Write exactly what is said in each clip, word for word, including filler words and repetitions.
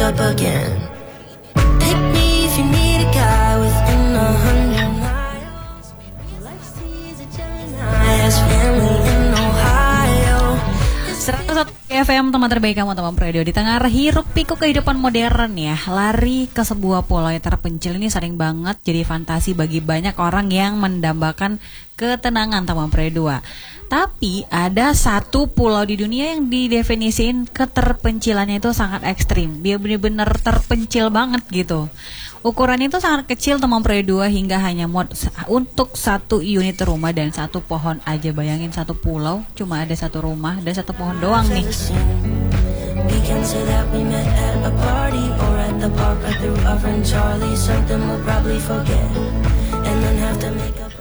up again. Pick me if you need a guy within a hundred miles. Life sees a Gemini has family in Ohio. seratus satu F M, teman terbaik kamu, teman radio. Di tengah hiruk pikuk kehidupan modern ya, lari ke sebuah pulau yang terpencil ini sering banget jadi fantasi bagi banyak orang yang mendambakan ketenangan, teman radio. Tapi ada satu pulau di dunia yang didefinisiin keterpencilannya itu sangat ekstrim. Dia benar-benar terpencil banget gitu. Ukurannya itu sangat kecil, teman pre dua, hingga hanya mod untuk satu unit rumah dan satu pohon aja. Bayangin satu pulau cuma ada satu rumah dan satu pohon doang nih. We can say that we met at a party or at the park right through our friend Charlie. Something we'll probably forget and then have to make up.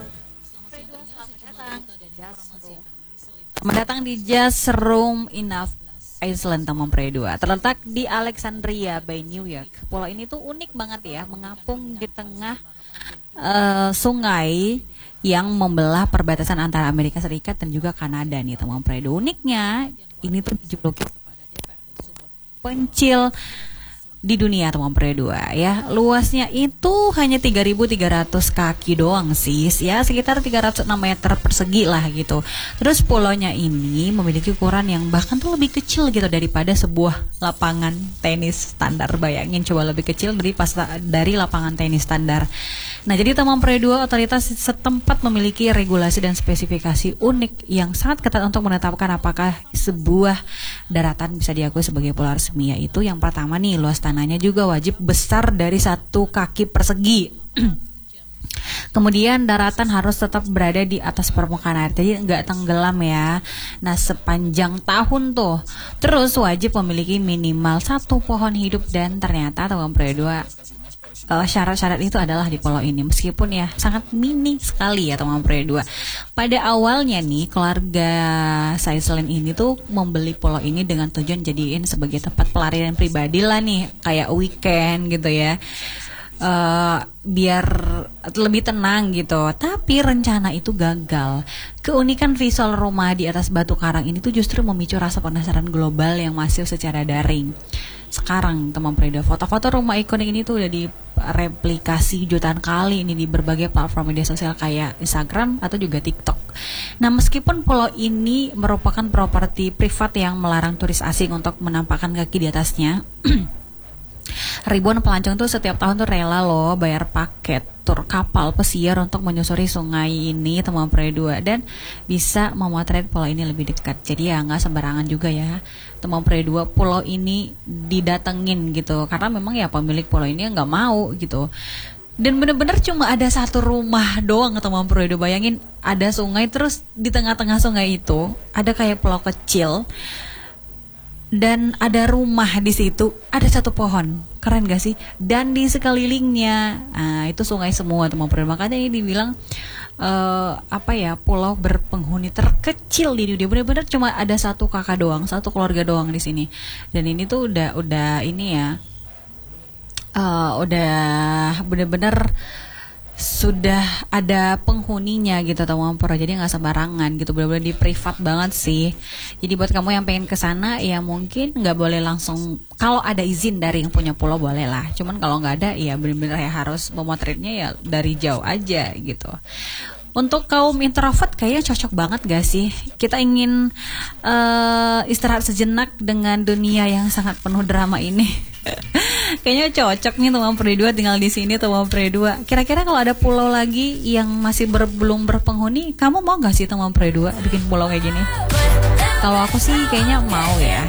Selamat datang di Jazz Room Enough Island, teman pre dua. Terletak di Alexandria by New York. Pulau ini tuh unik banget ya, mengapung di tengah uh, sungai yang membelah perbatasan antara Amerika Serikat dan juga Kanada nih, teman pre dua. Uniknya ini tuh dijuluki pencil di dunia, teman pre dua ya. Luasnya itu hanya tiga ribu tiga ratus kaki doang sih, ya sekitar tiga ratus enam meter persegi lah gitu. Terus pulaunya ini memiliki ukuran yang bahkan tuh lebih kecil gitu daripada sebuah lapangan tenis standar. Bayangin coba, lebih kecil dari pas dari lapangan tenis standar. Nah, jadi teman pre dua, otoritas setempat memiliki regulasi dan spesifikasi unik yang sangat ketat untuk menetapkan apakah sebuah daratan bisa diakui sebagai pulau resmi. Yaitu yang pertama nih, luas tanahnya juga wajib besar dari satu kaki persegi. Kemudian daratan harus tetap berada di atas permukaan air, jadi nggak tenggelam ya. Nah, sepanjang tahun tuh. Terus wajib memiliki minimal satu pohon hidup, dan ternyata teman pre dua, Uh, syarat-syarat itu adalah di pulau ini, meskipun ya sangat mini sekali ya, teman pre dua. Pada awalnya nih, keluarga Saislin ini tuh membeli pulau ini dengan tujuan jadiin sebagai tempat pelarian pribadi lah nih, kayak weekend gitu ya, uh, biar lebih tenang gitu. Tapi rencana itu gagal. Keunikan visual rumah di atas batu karang ini tuh justru memicu rasa penasaran global yang masif secara daring. Sekarang teman pre dua, foto-foto rumah ikonik ini tuh udah direplikasi jutaan kali ini di berbagai platform media sosial kayak Instagram atau juga TikTok. Nah, meskipun pulau ini merupakan properti privat yang melarang turis asing untuk menampakkan kaki di atasnya, ribuan pelancong tuh setiap tahun tuh rela loh bayar paket tur kapal pesiar untuk menyusuri sungai ini, teman pre dua, dan bisa memotret pulau ini lebih dekat. Jadi ya nggak sembarangan juga ya, teman pre dua, pulau ini didatengin gitu, karena memang ya pemilik pulau ini nggak mau gitu. Dan bener-bener cuma ada satu rumah doang, teman pre dua. Bayangin ada sungai, terus di tengah-tengah sungai itu ada kayak pulau kecil, dan ada rumah di situ, ada satu pohon. Keren gak sih? Dan di sekelilingnya, nah, itu sungai semua, teman pre dua. Makanya ini dibilang uh, apa ya, pulau berpenghuni terkecil di dunia. Benar-benar cuma ada satu kakak doang, satu keluarga doang di sini. Dan ini tuh udah udah ini ya, uh, udah benar-benar sudah ada penghuninya gitu, teman pro. Jadi nggak sembarangan gitu, benar-benar di privat banget sih. Jadi buat kamu yang pengen kesana ya mungkin nggak boleh langsung, kalau ada izin dari yang punya pulau boleh lah. Cuman kalau nggak ada ya benar-benar ya harus memotretnya ya dari jauh aja gitu. Untuk kaum introvert kayaknya cocok banget gak sih? Kita ingin uh, istirahat sejenak dengan dunia yang sangat penuh drama ini. Kayaknya cocok nih teman pre dua tinggal di sini, teman pre dua. Kira-kira kalau ada pulau lagi yang masih ber, belum berpenghuni, kamu mau gak sih teman pre dua bikin pulau kayak gini? Kalau aku sih kayaknya mau ya.